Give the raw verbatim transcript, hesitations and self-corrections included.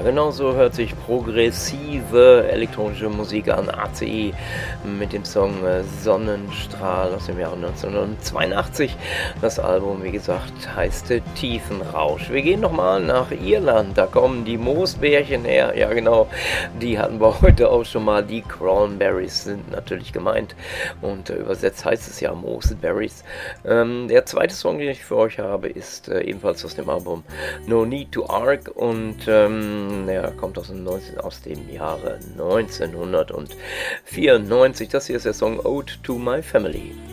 genau so hört sich progressive elektronische Musik an. A C E mit dem Song äh, Sonnenstrahl aus dem Jahre neunzehnhundertzweiundachtzig. Das Album, wie gesagt, heißt äh, Tiefenrausch. Wir gehen nochmal nach Irland. Da kommen die Moosbärchen her. Ja, genau. Die hatten wir heute auch schon mal. Die Cranberries sind natürlich gemeint. Und äh, übersetzt heißt es ja Moosberries. Ähm, der zweite Song, den ich für euch habe, ist äh, ebenfalls aus dem Album No Need to Arc. Und ähm, er kommt aus dem, neunzehn, aus dem Jahre neunzehnhundertvierundneunzig. Das hier ist der Song Ode to My Family.